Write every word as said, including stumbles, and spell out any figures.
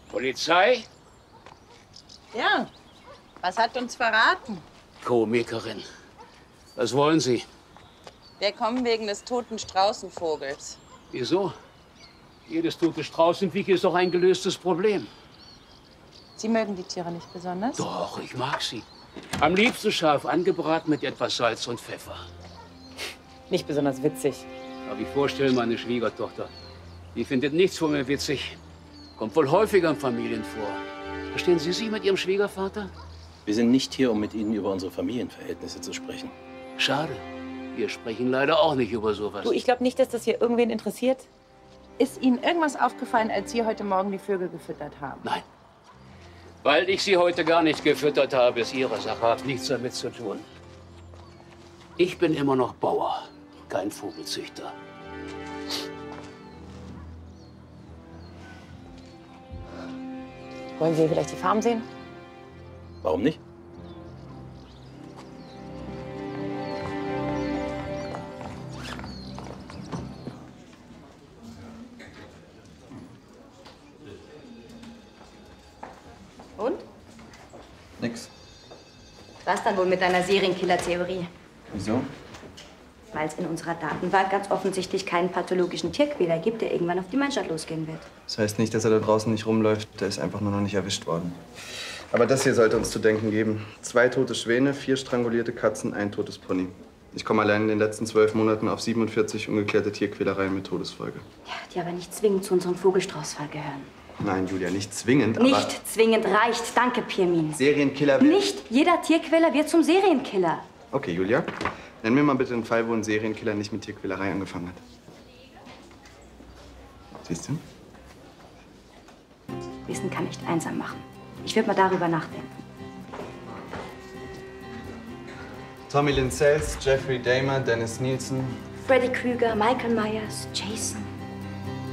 Polizei? Ja. Was hat uns verraten? Komikerin. Was wollen Sie? Wir kommen wegen des toten Straußenvogels. Wieso? Jedes tote Straußenviech ist doch ein gelöstes Problem. Sie mögen die Tiere nicht besonders? Doch, ich mag sie. Am liebsten scharf angebraten mit etwas Salz und Pfeffer. Nicht besonders witzig. Darf ich vorstellen, meine Schwiegertochter. Die findet nichts von mir witzig. Kommt wohl häufiger in Familien vor. Verstehen Sie sie mit Ihrem Schwiegervater? Wir sind nicht hier, um mit Ihnen über unsere Familienverhältnisse zu sprechen. Schade. Wir sprechen leider auch nicht über sowas. Du, ich glaube nicht, dass das hier irgendwen interessiert. Ist Ihnen irgendwas aufgefallen, als Sie heute Morgen die Vögel gefüttert haben? Nein. Weil ich sie heute gar nicht gefüttert habe, ist Ihre Sache, hat nichts damit zu tun. Ich bin immer noch Bauer, kein Vogelzüchter. Wollen Sie vielleicht die Farm sehen? Warum nicht? Und? Nix. Was dann wohl mit deiner Serienkiller-Theorie? Wieso? Weil es in unserer Datenbank ganz offensichtlich keinen pathologischen Tierquäler gibt, der irgendwann auf die Menschheit losgehen wird. Das heißt nicht, dass er da draußen nicht rumläuft. Der ist einfach nur noch nicht erwischt worden. Aber das hier sollte uns zu denken geben. Zwei tote Schwäne, vier strangulierte Katzen, ein totes Pony. Ich komme allein in den letzten zwölf Monaten auf siebenundvierzig ungeklärte Tierquälereien mit Todesfolge. Ja, die aber nicht zwingend zu unserem Vogelstraußfall gehören. Nein, Julia, nicht zwingend, aber... Nicht zwingend reicht. Danke, Pirmin. Serienkiller... Nicht jeder Tierquäler wird zum Serienkiller. Okay, Julia. Nenn mir mal bitte einen Fall, wo ein Serienkiller nicht mit Tierquälerei angefangen hat. Siehst du? Wissen kann nicht einsam machen. Ich würde mal darüber nachdenken. Tommy Lynn Sells, Jeffrey Dahmer, Dennis Nielsen. Freddy Krüger, Michael Myers, Jason.